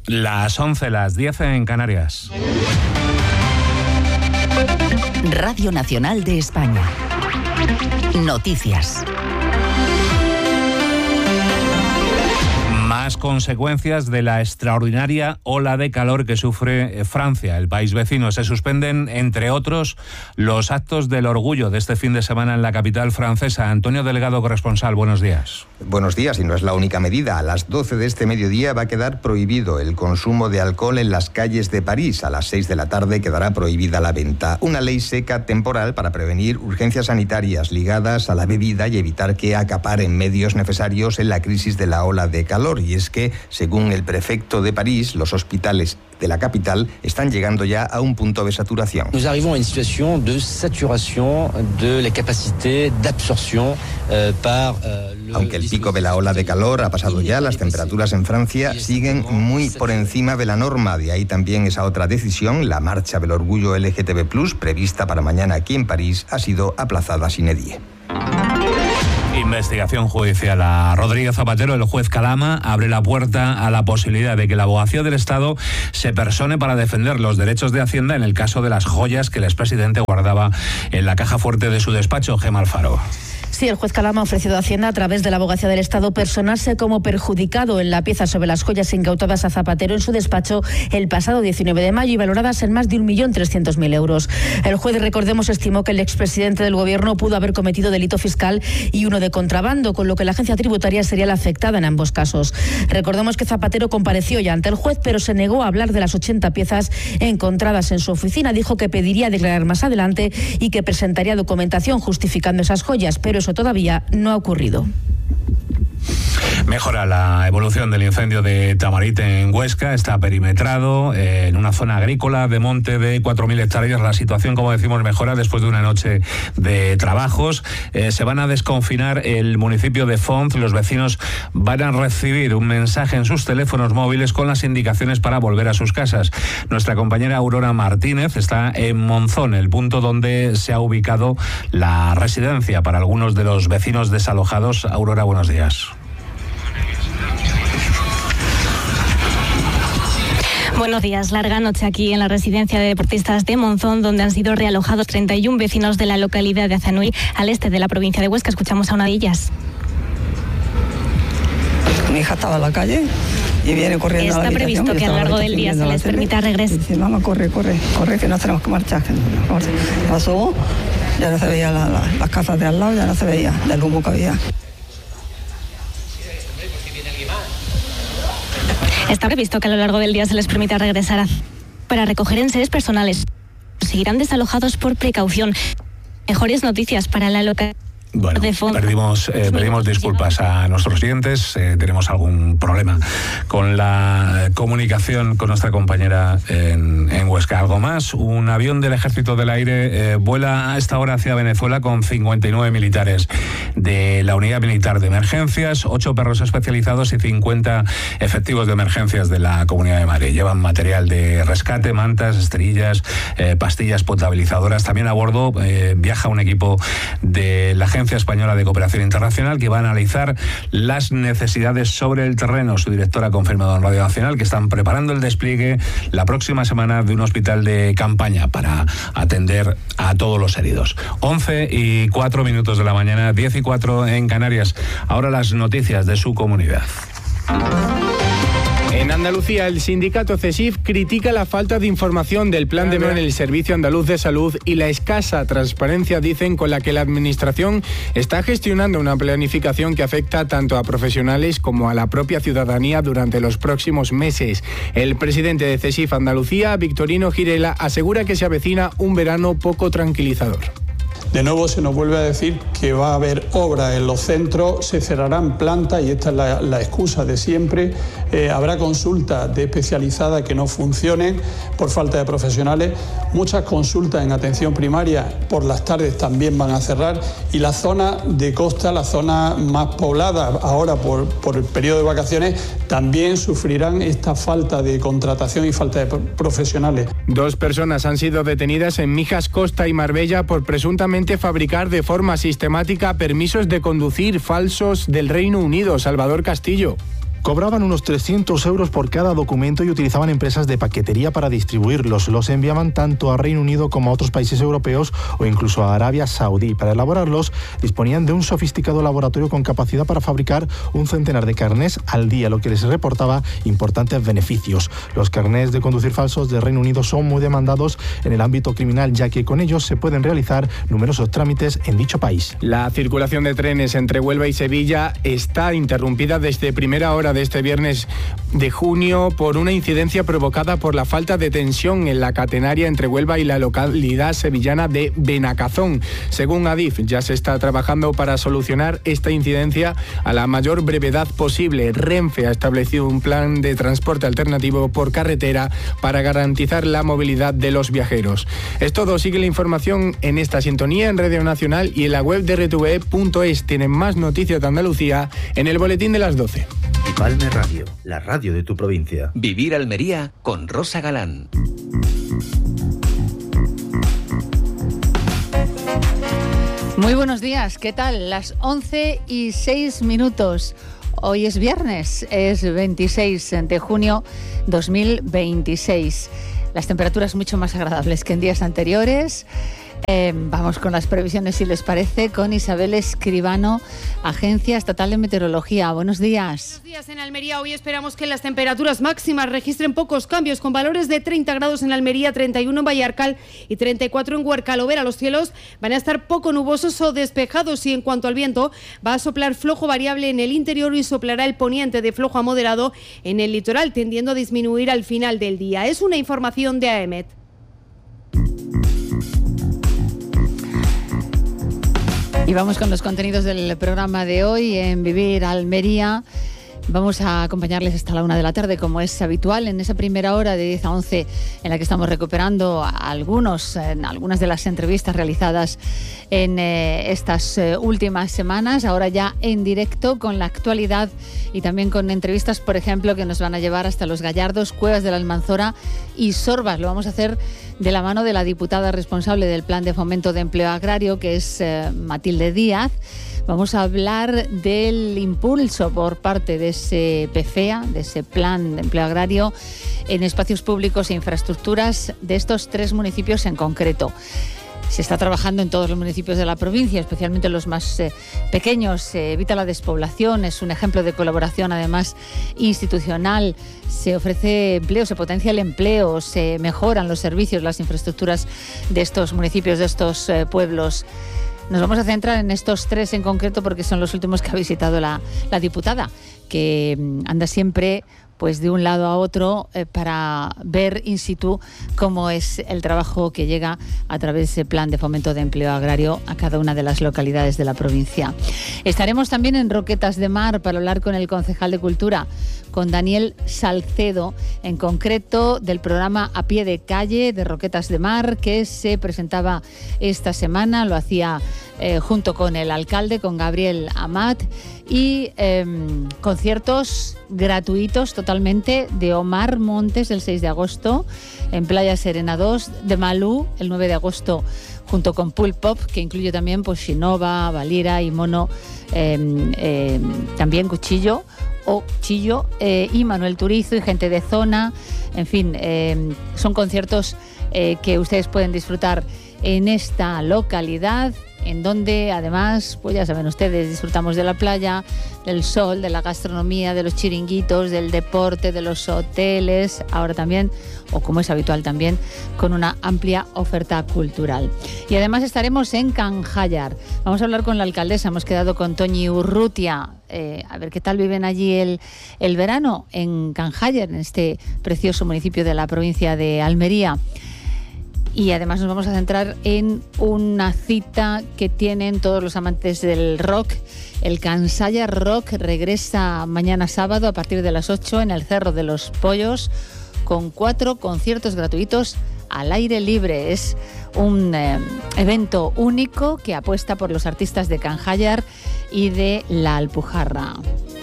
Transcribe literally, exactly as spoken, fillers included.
Las once, las diez en Canarias. Radio Nacional de España. Noticias. Más consecuencias de la extraordinaria ola de calor que sufre Francia, el país vecino. Se suspenden, entre otros, los actos del orgullo de este fin de semana en la capital francesa. Antonio Delgado, corresponsal, buenos días. Buenos días, y no es la única medida. A las doce de este mediodía va a quedar prohibido el consumo de alcohol en las calles de París. A las seis de la tarde quedará prohibida la venta. Una ley seca temporal para prevenir urgencias sanitarias ligadas a la bebida y evitar que acaparen medios necesarios en la crisis de la ola de calor. Y es que, según el prefecto de París, los hospitales de la capital están llegando ya a un punto de saturación. Nous arrivons a une situation de saturación de la capacidad de absorción eh, par eh, Aunque el pico de la ola de calor ha pasado ya, las temperaturas en Francia siguen muy por encima de la norma. De ahí también esa otra decisión, la marcha del orgullo L G T B plus, prevista para mañana aquí en París, ha sido aplazada sine die. Investigación judicial a Rodríguez Zapatero. El juez Calama abre la puerta a la posibilidad de que la abogacía del Estado se persone para defender los derechos de Hacienda en el caso de las joyas que el expresidente guardaba en la caja fuerte de su despacho. Gemma Alfaro. Sí, el juez Calama ha ofrecido a Hacienda, a través de la abogacía del Estado, personarse como perjudicado en la pieza sobre las joyas incautadas a Zapatero en su despacho el pasado diecinueve de mayo y valoradas en más de un millón trescientos mil euros. El juez, recordemos, estimó que el expresidente del Gobierno pudo haber cometido delito fiscal y uno de contrabando, con lo que la agencia tributaria sería la afectada en ambos casos. Recordemos que Zapatero compareció ya ante el juez, pero se negó a hablar de las ochenta piezas encontradas en su oficina. Dijo que pediría declarar más adelante y que presentaría documentación justificando esas joyas, pero eso todavía no ha ocurrido. Mejora la evolución del incendio de Tamarite en Huesca. Está perimetrado eh, en una zona agrícola de monte de cuatro mil hectáreas. La situación, como decimos, mejora después de una noche de trabajos. Eh, se van a desconfinar el municipio de Font. Los vecinos van a recibir un mensaje en sus teléfonos móviles con las indicaciones para volver a sus casas. Nuestra compañera Aurora Martínez está en Monzón, el punto donde se ha ubicado la residencia para algunos de los vecinos desalojados. Aurora, buenos días. Buenos días. Larga noche aquí en la residencia de deportistas de Monzón, donde han sido realojados treinta y uno vecinos de la localidad de Azanuy, al este de la provincia de Huesca. Escuchamos a una de ellas. Mi hija estaba en la calle y viene corriendo Está a la habitación. previsto que a lo largo del día se les permita regresar. Dice, mamá, corre, corre, corre, que no tenemos que marchar. Pasó, ya no se veía la, la, las casas de al lado, ya no se veía del humo que había. Está previsto que a lo largo del día se les permita regresar a... para recoger enseres personales. Seguirán desalojados por precaución. Mejores noticias para la localidad. Bueno, perdimos, eh, pedimos disculpas a nuestros clientes. Eh, tenemos algún problema con la comunicación con nuestra compañera en, en Huesca. ¿Algo más? Un avión del Ejército del Aire eh, vuela a esta hora hacia Venezuela con cincuenta y nueve militares de la Unidad Militar de Emergencias, ocho perros especializados y cincuenta efectivos de emergencias de la Comunidad de Madrid. Llevan material de rescate, mantas, esterillas, eh, pastillas potabilizadoras. También a bordo eh, viaja un equipo de la Agencia Española de Cooperación Internacional que va a analizar las necesidades sobre el terreno. Su directora ha confirmado en Radio Nacional que están preparando el despliegue la próxima semana de un hospital de campaña para atender a todos los heridos. once y cuatro minutos de la mañana, diez y cuatro en Canarias. Ahora las noticias de su comunidad. En Andalucía, el sindicato CESIF critica la falta de información del plan de en el Servicio Andaluz de Salud y la escasa transparencia, dicen, con la que la Administración está gestionando una planificación que afecta tanto a profesionales como a la propia ciudadanía durante los próximos meses. El presidente de CESIF Andalucía, Victorino Girela, asegura que se avecina un verano poco tranquilizador. De nuevo se nos vuelve a decir que va a haber obras en los centros, se cerrarán plantas y esta es la, la excusa de siempre. Eh, habrá consultas de especializadas que no funcionen por falta de profesionales. Muchas consultas en atención primaria por las tardes también van a cerrar y la zona de costa, la zona más poblada ahora por, por el periodo de vacaciones, también sufrirán esta falta de contratación y falta de profesionales. Dos personas han sido detenidas en Mijas, Costa y Marbella por presuntamente fabricar de forma sistemática permisos de conducir falsos del Reino Unido. Salvador Castillo. Cobraban unos trescientos euros por cada documento y utilizaban empresas de paquetería para distribuirlos. Los enviaban tanto a Reino Unido como a otros países europeos o incluso a Arabia Saudí. Para elaborarlos disponían de un sofisticado laboratorio con capacidad para fabricar un centenar de carnés al día, lo que les reportaba importantes beneficios. Los carnés de conducir falsos de Reino Unido son muy demandados en el ámbito criminal, ya que con ellos se pueden realizar numerosos trámites en dicho país. La circulación de trenes entre Huelva y Sevilla está interrumpida desde primera hora de este viernes de junio por una incidencia provocada por la falta de tensión en la catenaria entre Huelva y la localidad sevillana de Benacazón. Según Adif, ya se está trabajando para solucionar esta incidencia a la mayor brevedad posible. Renfe ha establecido un plan de transporte alternativo por carretera para garantizar la movilidad de los viajeros. Es todo, sigue la información en esta sintonía en Radio Nacional y en la web de R T V E punto es. Tienen más noticias de Andalucía en el boletín de las doce. Valme Radio, la radio de tu provincia. Vivir Almería con Rosa Galán. Muy buenos días, ¿qué tal? Las once y seis minutos. Hoy es viernes, es veintiséis de junio dos mil veintiséis. Las temperaturas mucho más agradables que en días anteriores. Eh, vamos con las previsiones, si les parece, con Isabel Escribano, Agencia Estatal de Meteorología. Buenos días. Buenos días. En Almería hoy esperamos que las temperaturas máximas registren pocos cambios, con valores de treinta grados en Almería, treinta y uno en Vallarcal y treinta y cuatro en Huercalovera. Los cielos van a estar poco nubosos o despejados y en cuanto al viento, va a soplar flojo variable en el interior y soplará el poniente de flojo a moderado en el litoral, tendiendo a disminuir al final del día. Es una información de AEMET. Y vamos con los contenidos del programa de hoy en Vivir Almería. Vamos a acompañarles hasta la una de la tarde, como es habitual, en esa primera hora de diez a once, en la que estamos recuperando algunos, en algunas de las entrevistas realizadas en eh, estas eh, últimas semanas, ahora ya en directo, con la actualidad y también con entrevistas, por ejemplo, que nos van a llevar hasta Los Gallardos, Cuevas de la Almanzora y Sorbas. Lo vamos a hacer de la mano de la diputada responsable del Plan de Fomento de Empleo Agrario, que es eh, Matilde Díaz. Vamos a hablar del impulso por parte de ese P F E A, de ese Plan de Empleo Agrario, en espacios públicos e infraestructuras de estos tres municipios en concreto. Se está trabajando en todos los municipios de la provincia, especialmente los más eh, pequeños. Se evita la despoblación, es un ejemplo de colaboración además institucional. Se ofrece empleo, se potencia el empleo, se mejoran los servicios, las infraestructuras de estos municipios, de estos eh, pueblos. Nos vamos a centrar en estos tres en concreto porque son los últimos que ha visitado la, la diputada, que anda siempre pues de un lado a otro eh, para ver in situ cómo es el trabajo que llega a través de ese Plan de Fomento de Empleo Agrario a cada una de las localidades de la provincia. Estaremos también en Roquetas de Mar para hablar con el concejal de Cultura, con Daniel Salcedo, en concreto del programa A Pie de Calle de Roquetas de Mar, que se presentaba esta semana. Lo hacía eh, junto con el alcalde, con Gabriel Amat, y eh, conciertos gratuitos totalmente de Omar Montes el seis de agosto en Playa Serena dos, de Malú el nueve de agosto junto con Pulp Pop, que incluye también pues Shinova, Valira y Mono, eh, eh, también Cuchillo o Chillo, eh, y Manuel Turizo y gente de zona. En fin, eh, son conciertos eh, que ustedes pueden disfrutar en esta localidad, en donde además, pues ya saben ustedes, disfrutamos de la playa, del sol, de la gastronomía, de los chiringuitos, del deporte, de los hoteles, ahora también, o como es habitual también, con una amplia oferta cultural. Y además estaremos en Canjallar. Vamos a hablar con la alcaldesa, hemos quedado con Toñi Urrutia, eh, a ver qué tal viven allí el, el verano en Canjallar, en este precioso municipio de la provincia de Almería. Y además nos vamos a centrar en una cita que tienen todos los amantes del rock. El Cansallar Rock regresa mañana sábado a partir de las ocho en el Cerro de los Pollos, con cuatro conciertos gratuitos al aire libre. Es un eh, evento único que apuesta por los artistas de Canjallar y de La Alpujarra.